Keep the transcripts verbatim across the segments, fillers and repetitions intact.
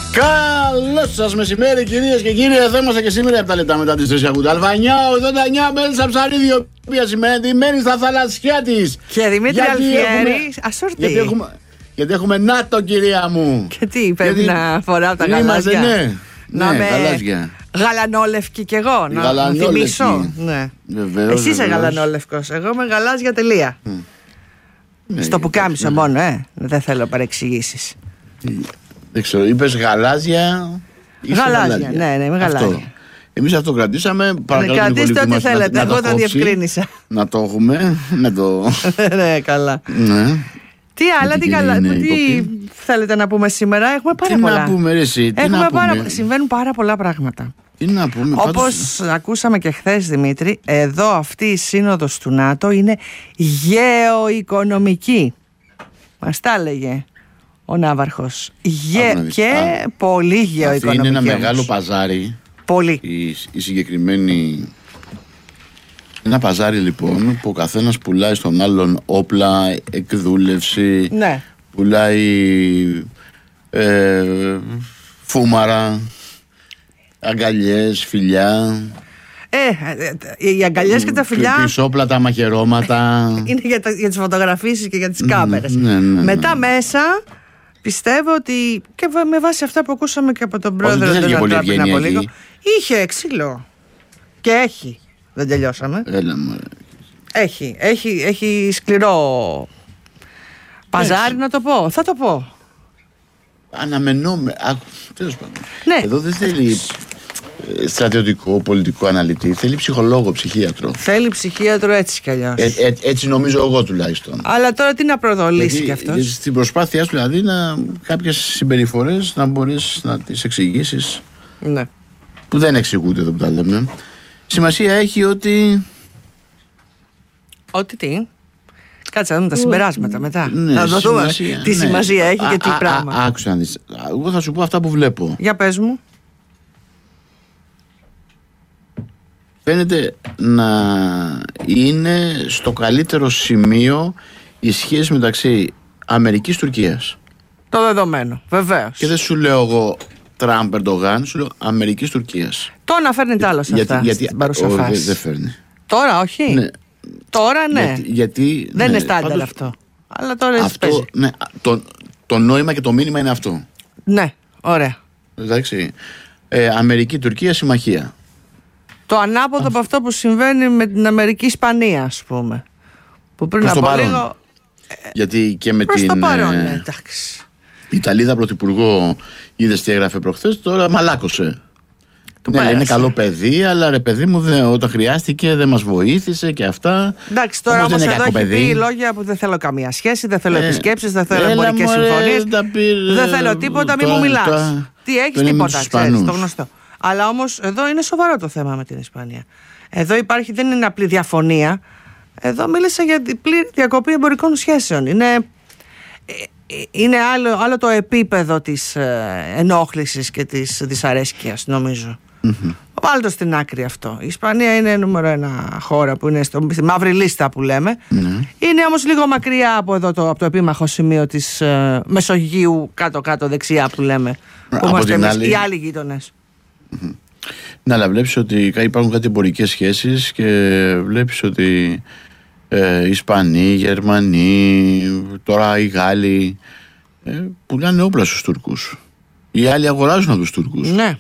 Καλό σας μεσημέρι, κυρίες και κύριοι. Εδώ είμαστε και σήμερα από τα λεπτά μετά τις τρεις Αυγούτου. Αλβανιά ογδόντα εννιά Μέλισσα Ψαρίδη, η οποία σημαίνει στα θαλασσιά της. Και Δημήτρη Αλφιέρη, ασορτή. Γιατί έχουμε, γιατί έχουμε ΝΑΤΟ, κυρία μου. Και τι, πρέπει γιατί να φοράω τα είμαστε, γαλάζια. Ναι, να ναι, με γαλάζια. Γαλανόλευκη κι εγώ, να θυμίσω. Ναι. Βεβαίως, εσύ είσαι βεβαίως. γαλανόλευκος, εγώ είμαι γαλάζια τελεία. Mm. Ναι, στο πουκάμισο ναι. μόνο, ε. Δεν θέλω παρεξηγήσεις. Δεν ξέρω, είπες γαλάζια. Γαλάζια, γαλάζια, ναι, ναι, είμαι γαλάζια. Εμείς αυτό κρατήσαμε. Παρακαλώ, κρατήστε ό,τι θέλετε. Να, εγώ το διευκρίνησα. Να το έχουμε. Να το... ναι, καλά. Ναι. Τι άλλα, τι, καλά, τι θέλετε να πούμε σήμερα? Έχουμε πάρα τι πολλά. Να πούμε, ρε, εσύ, τι Έχουμε να πάρα... πούμε. Συμβαίνουν πάρα πολλά πράγματα. Τι να πούμε, όπως πάντως... ακούσαμε και χθες, Δημήτρη, εδώ αυτή η σύνοδος του ΝΑΤΟ είναι γεωοικονομική. Μας τα έλεγε ο Ναύαρχος. Γε... Και Α, πολύ γεωοικονομική. Είναι ένα όμως. μεγάλο παζάρι. Πολύ. Η, η συγκεκριμένη... Ένα παζάρι λοιπόν που ο καθένας πουλάει στον άλλον όπλα, εκδούλευση, ναι. Πουλάει ε, φούμαρα, αγκαλιές, φιλιά. Ε, οι αγκαλιές και τα φιλιά. Πισόπλα, τα μαχαιρώματα. Είναι για, τα, για τις φωτογραφίσεις και για τις κάμερες. Ναι, ναι, ναι. Μετά μέσα πιστεύω ότι και με βάση αυτά που ακούσαμε και από τον πρόεδρο του Ντόναλντ πριν από λίγο, είχε ξύλο. Και έχει. Δεν τελειώσαμε. Έλα, μωρέ. Έχει, έχει, έχει σκληρό παζάρι, να το πω. Θα το πω. Αναμενόμε. Τέλος πάντων. Ναι. Εδώ δεν θέλει στρατιωτικό, πολιτικό αναλυτή. Θέλει ψυχολόγο, ψυχίατρο. Θέλει ψυχίατρο έτσι κι αλλιώς. Ε, ε, έτσι νομίζω εγώ τουλάχιστον. Αλλά τώρα τι να προδολήσει κι αυτός. Στην προσπάθειά σου δηλαδή να κάποιες συμπεριφορές να μπορείς να τις εξηγήσεις. Ναι. Που δεν εξηγούνται εδώ που τα λέμε. Σημασία έχει ότι. Ότι τι. Κάτσε να δούμε τα συμπεράσματα μετά. Ναι, να το δούμε σημασία, τι ναι. σημασία έχει και τι α, πράγμα. Α, άκουσα να δεις. Εγώ θα σου πω αυτά που βλέπω. Για πες μου. Φαίνεται να είναι στο καλύτερο σημείο η σχέση μεταξύ Αμερικής και Τουρκίας. Το δεδομένο, βεβαίως. Και δεν σου λέω εγώ Τραμπ, Ερντογάν, σου λέω Αμερικής Τουρκίας. Τώρα φέρνει τ' άλλο σε αυτά. Γιατί, γιατί στην παρούσα φάση. Δεν δε φέρνει. Τώρα όχι. Ναι. Τώρα ναι. Γιατί, γιατί, δεν ναι, είναι στάνταρ πάντως, αυτό. Αλλά τώρα αυτό, παίζει. Ναι, το, το νόημα και το μήνυμα είναι αυτό. Ναι, ωραία. Εντάξει. Ε, Αμερική-Τουρκία συμμαχία. Το ανάποδο από αυτό που συμβαίνει με την Αμερική-Ισπανία, ας πούμε. Που πριν προς από λίγο. Γιατί και με προς την. Το παρόν, ε, ναι, εντάξει. Η Ιταλίδα πρωθυπουργό, είδες τι έγραφε προχθές, τώρα μαλάκωσε. Του ναι, πέρασε. είναι καλό παιδί, αλλά ρε παιδί μου, δε, όταν χρειάστηκε δεν μας βοήθησε και αυτά. Εντάξει, τώρα όμως, όμως εδώ έχει παιδί. πει λόγια που δεν θέλω καμία σχέση, δεν θέλω ε, επισκέψεις, δεν θέλω εμπορικές συμφωνίες. Δεν θέλω τίποτα, μην μου μιλάς. Τι έχεις, τίποτα, ξέρεις, το γνωστό. Αλλά όμως εδώ είναι σοβαρό το θέμα με την Ισπανία. Εδώ υπάρχει, δεν είναι απλή διαφωνία. Εδώ μίλησα για πλήρη διακοπή εμπορικών σχέσεων. Είναι, είναι άλλο, άλλο το επίπεδο της ενόχλησης και της δυσαρέσκειας, νομίζω. Mm-hmm. Βάλτε το στην άκρη αυτό. Η Ισπανία είναι νούμερο ένα χώρα που είναι στο, στη μαύρη λίστα που λέμε. Mm-hmm. Είναι όμως λίγο μακριά από εδώ το, από το επίμαχο σημείο της ε, Μεσογείου κάτω-κάτω δεξιά που λέμε. Που από είμαστε την εμείς, άλλη... οι άλλοι γείτονες. Mm-hmm. Ναι, αλλά βλέπεις ότι υπάρχουν κάτι εμπορικές σχέσεις και βλέπεις ότι ε, οι Ισπανοί, οι Γερμανοί, τώρα οι Γάλλοι ε, πουλάνε όπλα στους Τούρκους. Οι άλλοι αγοράζουν από τους Τούρκους. Ναι.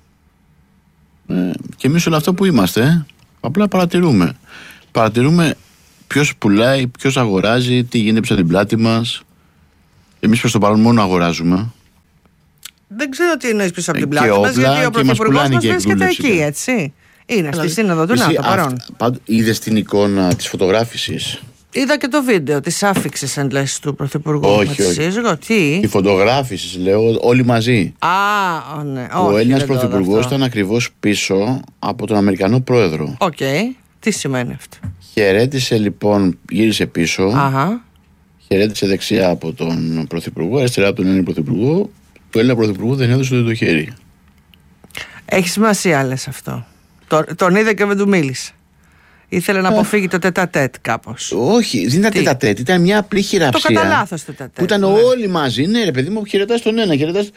Ε, και εμείς όλα αυτά που είμαστε, ε, απλά παρατηρούμε. Παρατηρούμε ποιος πουλάει, ποιος αγοράζει, τι γίνεται πίσω από την πλάτη μας. Εμείς προς το παρόν μόνο αγοράζουμε. Δεν ξέρω τι εννοείς πίσω από την πλάτη μας, γιατί ο Πρωθυπουργός μας βρίσκεται εκεί, έτσι. Είναι στη σύνοδο του ΝΑΤΟ παρόν. Είδες την εικόνα της φωτογράφησης? Είδα και το βίντεο της άφηξης εν λες του Πρωθυπουργού. Όχι, με τη όχι. σύζυγο. Τι? Η φωτογράφηση, λέω, όλοι μαζί. Α, ναι. Ο όχι, Έλληνας Πρωθυπουργός ήταν ακριβώς πίσω από τον Αμερικανό Πρόεδρο. Οκ. Okay. Τι σημαίνει αυτό? Χαιρέτησε λοιπόν, γύρισε πίσω. Αχα. Χαιρέτησε δεξιά από τον Πρωθυπουργό, αριστερά από τον Έλληνα Πρωθυπουργό. Του Έλληνα Πρωθυπουργού δεν έδωσε το χέρι. Έχει σημασία, λες αυτό. Τον, τον είδε και δεν του μίλησε. Ήθελε να αποφύγει το τετατέτ κάπως. Όχι, δεν ήταν τετατέτ, ήταν μια απλή χειραψία. Το κατά λάθος το τετατέτ. Που ήταν ναι. όλοι μαζί. Ναι, ρε παιδί μου, χαιρετάς τον ένα, χαιρετάς.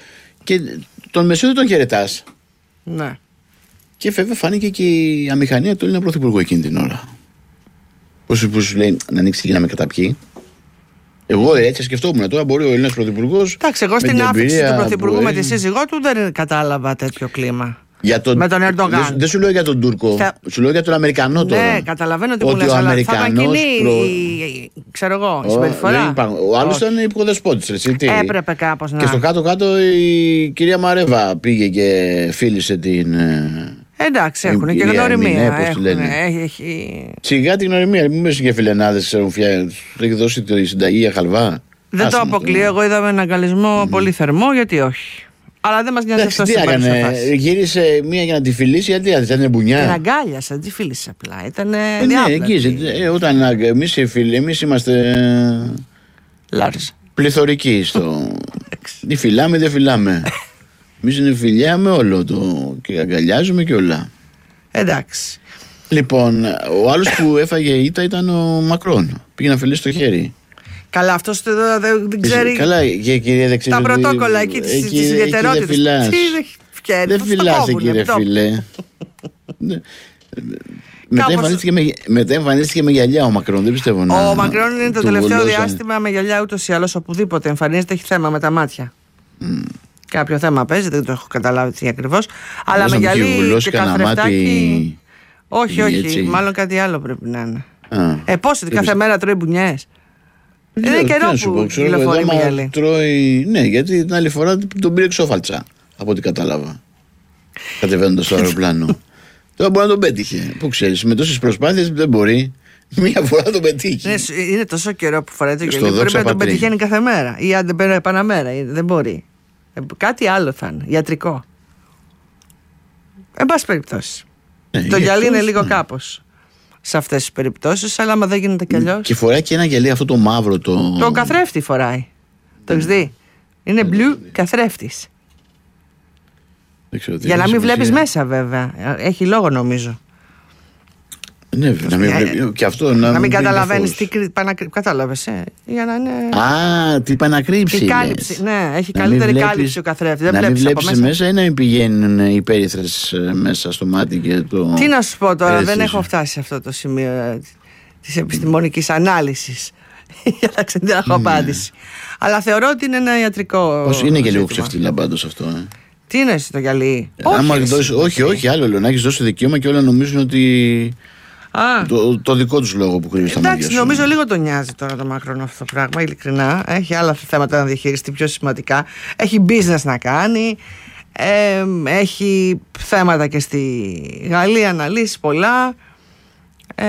Και τον Μεσούδη τον χαιρετάς. Ναι. Και βέβαια φάνηκε και η αμηχανία του Έλληνα Πρωθυπουργού εκείνη την ώρα. Πώς σου λέει να ανοίξει και να με καταπιεί. Εγώ έτσι σκεφτόμουν. Τώρα μπορεί ο Έλληνας Πρωθυπουργός. Εντάξει, εγώ στην άφηξη του Πρωθυπουργού με τη σύζυγό του δεν κατάλαβα τέτοιο κλίμα. Για τον... Με τον Ερντογάν. Δεν, δεν σου λέω για τον Τούρκο, θα... σου λέω για τον Αμερικανό τώρα. Ναι, καταλαβαίνω τι μου λες, αλλά θα ήταν κοινή προ... η, ξέρω εγώ, η συμπεριφορά. Ο άλλος ήταν υποδεσπότης. Έπρεπε κάπως να... Και στο κάτω-κάτω η κυρία Μαρέβα πήγε και φίλησε την... Εντάξει, έχουν και γνωριμία. Έχει... Σιγά την γνωριμία, μην μες και φιλενάδες ξέρουν φτιάξει. Έχει δώσει τη συνταγή για χαλβά. Δεν το αποκλείω, εγώ είδαμε έναν αγκαλισμό πολύ θερμό, γιατί όχι. Αλλά δεν μας νοιάζει αυτό. Τι έκανε, γύρισε μία για να τη φιλήσει, γιατί δεν ήταν μπουνιά. Την αγκάλιασε, δεν τη φίλησε απλά. Ήταν ε, ναι, εκεί. Ε, όταν εμείς οι φίλοι, εμείς είμαστε. Λάρισα. Πληθωρικοί στο. Τι φυλάμε, δεν φυλάμε. Εμείς είναι φιλιά με όλο το. Και αγκαλιάζουμε και όλα. Εντάξει. Λοιπόν, ο άλλος που έφαγε ήττα ήταν ο Μακρόν. Πήγε να φιλήσει το χέρι. Καλά, αυτός δεν, δεν ξέρει. Καλά, και, κυρία, δεν τα πρωτόκολλα εκεί της ιδιαιτερότητας. Δεν φυλάς εκεί, ρε φίλε. Μετά εμφανίστηκε, με, μετά εμφανίστηκε με γυαλιά ο Μακρόν, δεν πιστεύω ο να. Ο Μακρόν είναι το τελευταίο βολώσα. διάστημα με γυαλιά ούτως ή άλλως, οπουδήποτε εμφανίζεται έχει θέμα με τα μάτια. Mm. Κάποιο θέμα παίζει, δεν το έχω καταλάβει τι ακριβώς. Αλλά με γυαλί και καθρεφτάκι. Όχι, όχι, μάλλον κάτι άλλο πρέπει να είναι. Ε, πώς, κάθε μέρα τρώει μπουνιές. Είναι καιρό που τηλεφωνεί με γυαλί. Τρώει... Ναι, γιατί την άλλη φορά τον πήρε εξώφαλτσα, από ό,τι κατάλαβα. Κατεβαίνοντας στο αεροπλάνο. Τώρα μπορεί να τον πέτυχε. Πού ξέρεις, με τόσες προσπάθειες δεν μπορεί. Μία φορά τον πετύχει. Είναι, είναι τόσο καιρό που φοράει το γυαλί. Πρέπει να τον πετυχαίνει κάθε μέρα. Ή αν δεν παίρνει επαναμέρα. Δεν μπορεί. Ε, κάτι άλλο θα είναι. Ιατρικό. Εν πάση περιπτώσει. Ναι, το γυαλί είναι λίγο ναι. κάπως. Σε αυτές τις περιπτώσεις, αλλά άμα δεν γίνεται κι αλλιώς. Και φοράει και ένα γυαλί αυτό το μαύρο. Το, το καθρέφτη φοράει. Το έχεις δει. Είναι μπλου καθρέφτης. Για να μην βλέπεις μέσα, βέβαια. Έχει λόγο, νομίζω. Ναι, να μην βλέπει. Και αυτό να, να μην καταλαβαίνεις τι κατάλαβες. Ε, για να είναι. Α, τι πανακρύψει. Η κάλυψη. Ναι, έχει να καλύτερη βλέπεις, κάλυψη ο καθρέφτης. Να μην βλέπεις μέσα. μέσα ή να μην πηγαίνουν οι περίθρες μέσα στο μάτι και το. Τι να σου πω τώρα, δεν έχω φτάσει σε αυτό το σημείο της επιστημονικής ανάλυσης. Για να ξέρω την έχω απάντηση. Αλλά θεωρώ ότι είναι ένα ιατρικό. Πώς είναι και λίγο ξεφτύλα πάντως αυτό. Ε. Τι είναι το γυαλί. Όχι, δώσει, όχι, όχι, άλλο λέω. Να έχεις δώσει δικαίωμα και όλα νομίζουν ότι. Α. Το, το δικό τους λόγο που κρύβει στα μάτια. Εντάξει, νομίζω λίγο τον νοιάζει τώρα το Μακρόν αυτό το πράγμα, ειλικρινά. Έχει άλλα θέματα να διαχειριστεί πιο σημαντικά. Έχει business να κάνει. Ε, έχει θέματα και στη Γαλλία να λύσει πολλά. Ε,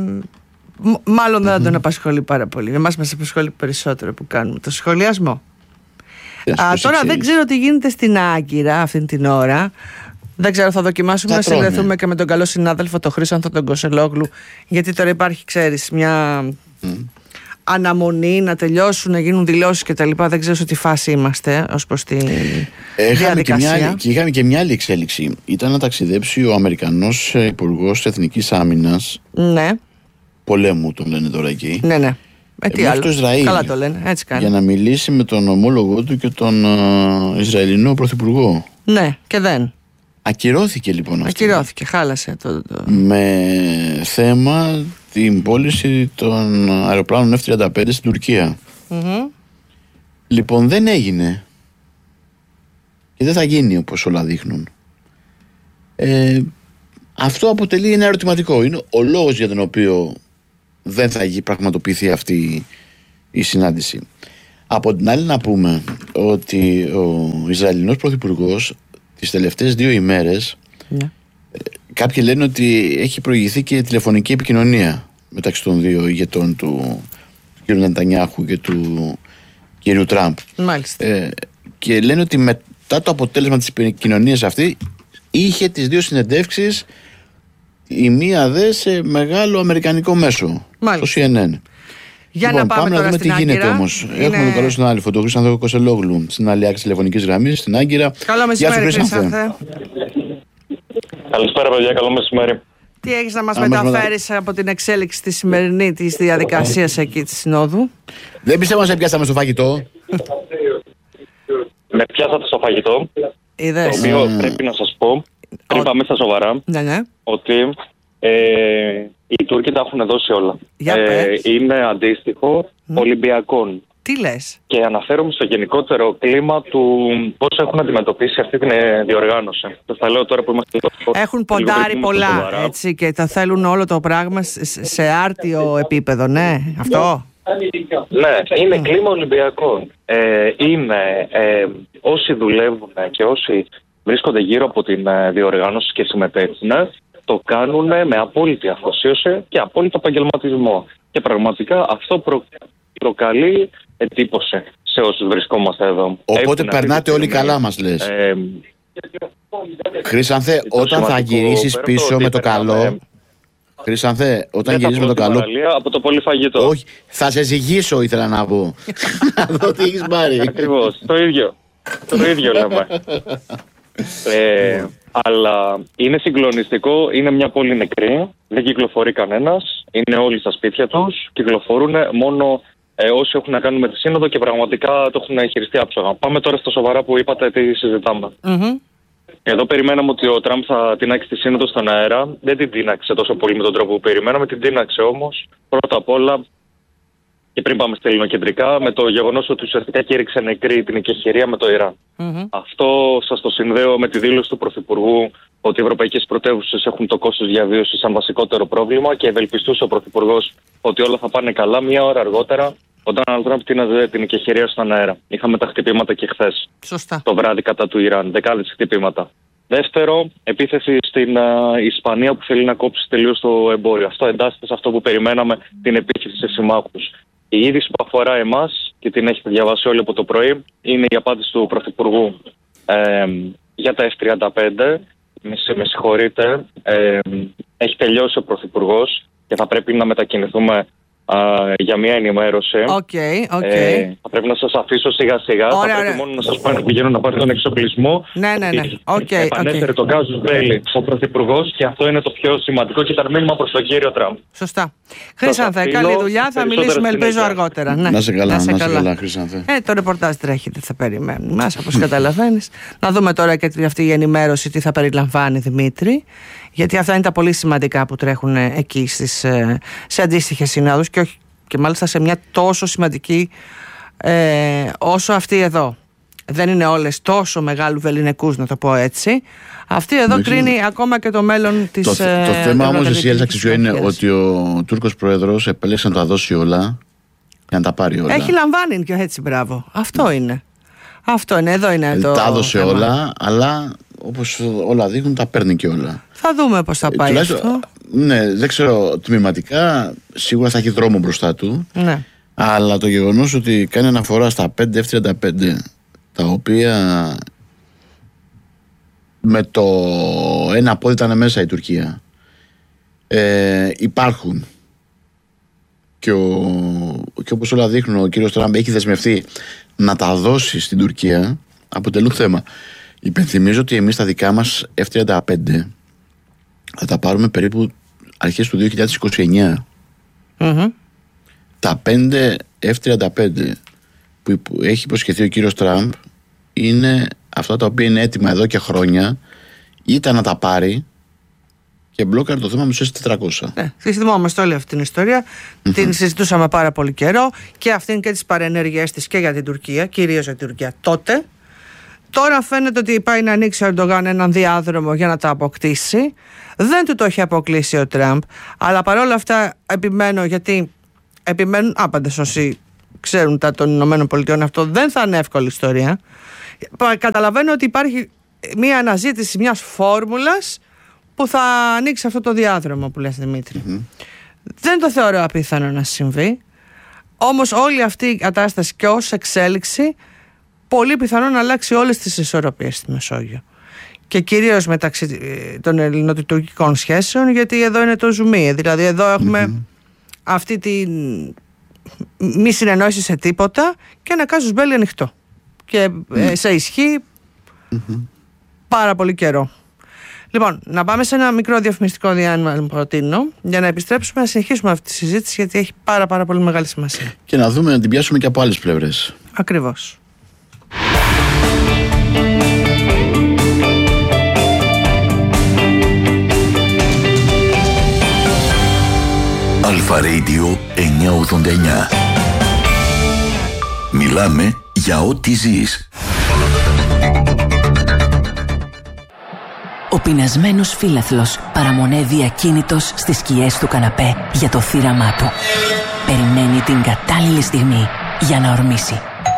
μάλλον δεν mm-hmm. τον απασχολεί πάρα πολύ. Εμάς μας απασχολεί περισσότερο που κάνουμε το σχολιασμό. Α, τώρα δεν ξέρω τι γίνεται στην Άγκυρα αυτή την ώρα. Δεν ξέρω, θα δοκιμάσουμε θα να τρώνε. συνδεθούμε και με τον καλό συνάδελφο τον Χρήστο τον Κωσελόγλου. Γιατί τώρα υπάρχει, ξέρεις, μια mm. αναμονή να τελειώσουν, να γίνουν δηλώσεις κτλ. Δεν ξέρω σε τι φάση είμαστε ως προς τη διαδικασία. Και, μια, και είχαμε και μια άλλη εξέλιξη. Ήταν να ταξιδέψει ο Αμερικανός Υπουργός Εθνικής Άμυνας. Ναι. Πολέμου τον λένε τώρα εκεί. Ναι, ναι. Ε, τι άλλο. Το Ισραήλ, καλά το λένε, έτσι κάνει. Για να μιλήσει με τον ομόλογό του και τον uh, Ισραηλινό Πρωθυπουργό. Ναι, και δεν. Ακυρώθηκε λοιπόν αυτό. Ακυρώθηκε, χάλασε το, το... Με θέμα την πώληση των αεροπλάνων εφ τριάντα πέντε στην Τουρκία. Mm-hmm. Λοιπόν, δεν έγινε. Και δεν θα γίνει όπως όλα δείχνουν. Ε, αυτό αποτελεί ένα ερωτηματικό. Είναι ο λόγος για τον οποίο δεν θα πραγματοποιηθεί αυτή η συνάντηση. Από την άλλη να πούμε ότι ο Ισραηλινός Πρωθυπουργός τις τελευταίες δύο ημέρες yeah. κάποιοι λένε ότι έχει προηγηθεί και τηλεφωνική επικοινωνία μεταξύ των δύο ηγετών του κ. Νετανιάχου και του κ. Τραμπ. Μάλιστα. Ε, και λένε ότι μετά το αποτέλεσμα της επικοινωνίας αυτή είχε τις δύο συνεντεύξεις η μία δε σε μεγάλο αμερικανικό μέσο. Μάλιστα. Το σι εν εν. Για λοιπόν, να πάμε, πάμε τώρα να δούμε τι γίνεται όμως. Είναι... Έχουμε τον καλό συνάδελφο, τον Χρήστο Κωσελόγλου, στην άλλη άκρη τηλεφωνικής γραμμής, στην Άγκυρα. Καλό μεσημέρι, Χρήστο. Καλησπέρα, παιδιά, καλό μεσημέρι. Τι έχεις να μας μεταφέρεις μετα... από την εξέλιξη τη σημερινή της διαδικασίας εκεί της Συνόδου? Δεν πιστεύω να σε πιάσαμε στο φαγητό. Με πιάσατε στο φαγητό. Είδες. Το οποίο mm. πρέπει να σας πω, πριν Ο... πάμε στα σοβαρά, ναι, ναι. ότι ε, οι Τούρκοι τα έχουν δώσει όλα. Ε, είναι αντίστοιχο mm. Ολυμπιακών. Τι λες? Και αναφέρομαι στο γενικότερο κλίμα του πώς έχουν αντιμετωπίσει αυτή την διοργάνωση. Το θα λέω τώρα που είμαστε... Έχουν ποντάρει πολλά, έτσι, και θα θέλουν όλο το πράγμα σε άρτιο επίπεδο, ναι, αυτό. Ναι, είναι mm. κλίμα Ολυμπιακών. Ε, είναι ε, όσοι δουλεύουν και όσοι βρίσκονται γύρω από την διοργάνωση και συμμετέχουν, το κάνουν με απόλυτη αφοσίωση και απόλυτο επαγγελματισμό. Και πραγματικά αυτό προ, προκαλεί εντύπωση σε όσους βρισκόμαστε εδώ. Οπότε έχουν περνάτε όλοι καλά, μας λες. Ε, Χρήσανθε, όταν θα γυρίσεις πίσω με το καλό... Χρήσανθε, όταν γυρίζεις με το καλό... Από το πολύ φαγητό. Όχι, θα σε ζυγίσω, ήθελα να πω. Να δω τι έχεις πάρει. Ακριβώς, το ίδιο. Το ίδιο λέμε. ε, αλλά είναι συγκλονιστικό, είναι μια πόλη νεκρή, δεν κυκλοφορεί κανένας, είναι όλοι στα σπίτια τους, κυκλοφορούν μόνο ε, όσοι έχουν να κάνουν με τη σύνοδο και πραγματικά το έχουν χειριστεί άψογα. Πάμε τώρα στα σοβαρά που είπατε τι συζητάμε. Mm-hmm. Εδώ περιμέναμε ότι ο Τραμπ θα τίναξει τη σύνοδο στον αέρα. Δεν την τίναξε τόσο πολύ με τον τρόπο που περιμέναμε. Την τίναξε όμως πρώτα απ' όλα, και πριν πάμε στα ελληνοκεντρικά, με το γεγονός ότι ουσιαστικά κήρυξε νεκρή την εκεχηρία με το Ιράν. Mm-hmm. Αυτό σας το συνδέω με τη δήλωση του Πρωθυπουργού ότι οι ευρωπαϊκές πρωτεύουσες έχουν το κόστος διαβίωσης σαν βασικότερο πρόβλημα και ευελπιστούσε ο Πρωθυπουργός ότι όλα θα πάνε καλά. Μία ώρα αργότερα, ο Ντόναλντ Τραμπ τίναζε την εκεχηρία στον αέρα. Είχαμε τα χτυπήματα και χθες. Σωστά. Το βράδυ κατά του Ιράν. Δεκάδες χτυπήματα. Δεύτερο, επίθεση στην uh, Ισπανία που θέλει να κόψει τελείως το εμπόριο. Αυτό εντάσσεται σε αυτό που περιμέναμε, την επίθεση σε συμμάχους. Η είδηση που αφορά εμάς και την έχετε διαβάσει όλοι από το πρωί είναι η απάντηση του Πρωθυπουργού ε, για τα εφ τριάντα πέντε. Με, με συγχωρείτε, ε, έχει τελειώσει ο Πρωθυπουργός και θα πρέπει να μετακινηθούμε Uh, για μια ενημέρωση. Okay, okay. Ε, θα πρέπει να σας αφήσω σιγά σιγά. Ωραία, θα πρέπει ωραία. μόνο να σας πάνε, πηγαίνουν να πάρει τον εξοπλισμό. Ναι, ναι, ναι. Okay, επανέφερε okay. τον Κάζους Μπέλη ο Πρωθυπουργός και αυτό είναι το πιο σημαντικό και ήταν μήνυμα προς τον κύριο Τραμπ. Σωστά. Χρήσανθε, καλή δουλειά. Θα μιλήσουμε ελπίζω αργότερα. Ναι. Να σε καλά, να σε καλά. καλά Χρήσανθε. Ε, το ρεπορτάζ τρέχει, τι θα περιμένουμε. Μας, όπως καταλαβαίνεις. Να δούμε τώρα και αυτή η ενημέρωση τι θα περιλαμβάνει, Δημήτρη. Γιατί αυτά είναι τα πολύ σημαντικά που τρέχουν εκεί στις, σε αντίστοιχες συνόδους και, όχι, και μάλιστα σε μια τόσο σημαντική ε, όσο αυτή εδώ. Δεν είναι όλες τόσο μεγάλου βεληνικούς, να το πω έτσι. Αυτή εδώ Μέχρι... κρίνει ακόμα και το μέλλον της... Το, ε, το θέμα όμως εσύ έλεξες ποιο είναι ότι ο Τούρκος Πρόεδρος επέλεξε να τα δώσει όλα για να τα πάρει όλα. Έχει λαμβάνει και έτσι, μπράβο. Αυτό είναι. Αυτό είναι, εδώ είναι το... Τα έδωσε όλα, αλλά όπως όλα δείχνουν τα παίρνει και όλα. Θα δούμε πώς θα πάει ε, αυτό. Ναι, δεν ξέρω, τμηματικά σίγουρα θα έχει δρόμο μπροστά του. Ναι. Αλλά το γεγονός ότι κάνει αναφορά στα πέντε εφ τριάντα πέντε, τα οποία με το ένα πόδι ήταν μέσα η Τουρκία, ε, υπάρχουν και, ο, και όπως όλα δείχνουν ο κύριος Τραμπ έχει δεσμευτεί να τα δώσει στην Τουρκία, αποτελούν θέμα. Υπενθυμίζω ότι εμείς τα δικά μας εφ τριάντα πέντε θα τα πάρουμε περίπου αρχές του δύο χιλιάδες είκοσι εννιά. Mm-hmm. Τα πέντε εφ τριάντα πέντε που έχει υποσχεθεί ο κύριος Τραμπ είναι αυτά τα οποία είναι έτοιμα εδώ και χρόνια, ήταν να τα πάρει και μπλόκαρε το θέμα με τους ες τετρακόσια. Ναι, θυμόμαστε όλη αυτή την ιστορία. Mm-hmm. Την συζητούσαμε πάρα πολύ καιρό και αυτήν και τις παρενέργειές της και για την Τουρκία, κυρίως για την Τουρκία τότε. Τώρα φαίνεται ότι πάει να ανοίξει ο Ερντογάν έναν διάδρομο για να τα αποκτήσει. Δεν του το έχει αποκλείσει ο Τραμπ, αλλά παρόλα αυτά επιμένω, γιατί επιμένουν άπαντες όσοι ξέρουν τα των Ηνωμένων Πολιτειών, αυτό δεν θα είναι εύκολη ιστορία. Καταλαβαίνω ότι υπάρχει μια αναζήτηση μιας φόρμουλας που θα ανοίξει αυτό το διάδρομο που λες, Δημήτρη. Mm-hmm. Δεν το θεωρώ απίθανο να συμβεί. Όμως όλη αυτή η κατάσταση και ως εξέλιξη πολύ πιθανό να αλλάξει όλες τις ισορροπίες στη Μεσόγειο. Και κυρίως μεταξύ των ελληνοτουρκικών σχέσεων, γιατί εδώ είναι το ζουμί. Δηλαδή εδώ έχουμε mm-hmm. αυτή τη μη συνεννόηση σε τίποτα και ένα κάζους μπέλι ανοιχτό. Και mm. ε, σε ισχύει mm-hmm. πάρα πολύ καιρό. Λοιπόν, να πάμε σε ένα μικρό διαφημιστικό διάλειμμα, προτείνω, για να επιστρέψουμε να συνεχίσουμε αυτή τη συζήτηση, γιατί έχει πάρα πάρα πολύ μεγάλη σημασία. Και να δούμε, να την πιάσουμε και από άλλες πλευρές. Ακριβώς. Αλφα Radio εννιακόσια ογδόντα εννιά. Μιλάμε για ό,τι ζεις. Ο πεινασμένος φύλαθλος παραμονεύει ακίνητος στις σκιές του καναπέ για το θύραμά του. Περιμένει την κατάλληλη στιγμή για να ορμήσει.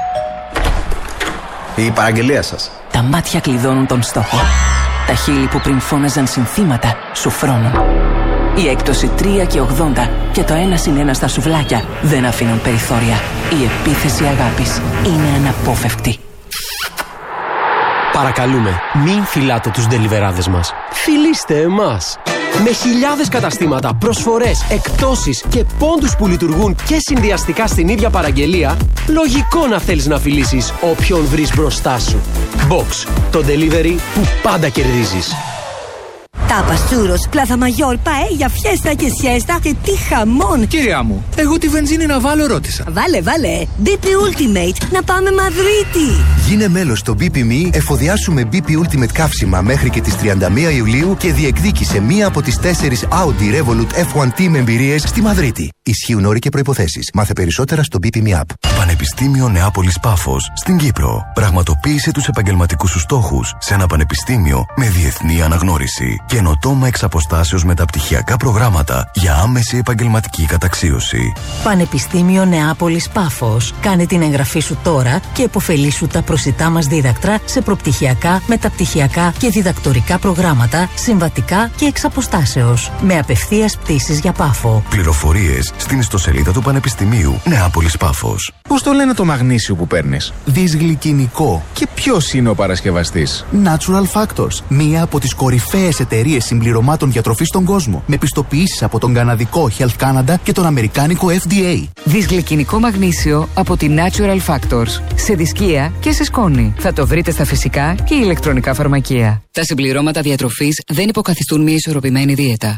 Η παραγγελία σας. Τα μάτια κλειδώνουν τον στόχο. Τα χείλη που πριν φώναζαν συνθήματα σου φρώνουν. Η έκπτωση τρία και ογδόντα και το ένα συν ένα στα σουβλάκια δεν αφήνουν περιθώρια. Η επίθεση αγάπης είναι αναπόφευκτη. Παρακαλούμε, μην φυλάτε τους ντελιβεράδες μας. Φιλήστε εμάς. Με χιλιάδες καταστήματα, προσφορές, εκπτώσεις και πόντους που λειτουργούν και συνδυαστικά στην ίδια παραγγελία, λογικό να θέλεις να φιλήσεις όποιον βρεις μπροστά σου. Box, το delivery που πάντα κερδίζεις. Τάπας, τσούρος, πλάθα μαγιόρ, παέλια, φιέστα και σιέστα και τι χαμόν! Κυρία μου, εγώ τη βενζίνη να βάλω ρώτησα. Βάλε, βάλε! μπι πι Ultimate, να πάμε Μαδρίτη! Γίνε μέλος στο μπι πι εμ ι, εφοδιάσου με μπι πι Ultimate καύσιμα μέχρι και τις τριάντα μία Ιουλίου και διεκδίκησε μία από τις τέσσερις Audi Revolut εφ ουάν τι με εμπειρίες στη Μαδρίτη. Ισχύουν όροι και προϋποθέσεις. Μάθε περισσότερα στο μπι πι εμ ι App. Πανεπιστήμιο Νεάπολης Πάφος στην Κύπρο. Πραγματοποίησε τους επαγγελματικούς σου στόχους σε ένα πανεπιστήμιο με διεθνή αναγνώριση. Καινοτόμα εξ αποστάσεως μεταπτυχιακά προγράμματα για άμεση επαγγελματική καταξίωση. Πανεπιστήμιο Νεάπολης Πάφος. Κάνε την εγγραφή σου τώρα και επωφελήσου τα προσιτά μας δίδακτρα σε προπτυχιακά, μεταπτυχιακά και διδακτορικά προγράμματα, συμβατικά και εξ αποστάσεως. Με απευθείας πτήσεις για Πάφο. Πληροφορίες στην ιστοσελίδα του Πανεπιστημίου Νεάπολης Πάφος. Πώς το λένε το μαγνήσιο που παίρνεις? Δυσγλυκινικό. Και ποιος είναι ο παρασκευαστής? Natural Factors. Μία από τις κορυφαίες εταιρείες συμπληρωμάτων διατροφής στον κόσμο. Με πιστοποιήσεις από τον καναδικό Health Canada και τον αμερικάνικο εφ ντι έι. Δυσγλυκινικό μαγνήσιο από τη Natural Factors. Σε δισκία και σε σκόνη. Θα το βρείτε στα φυσικά και ηλεκτρονικά φαρμακεία. Τα συμπληρώματα διατροφής δεν υποκαθιστούν μια ισορροπημένη δίαιτα.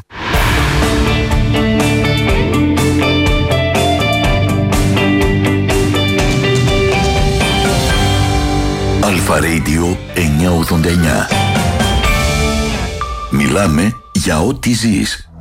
Αλφα Radio εννιακόσια ογδόντα εννιά. Μιλάμε για ό,τι ζεις.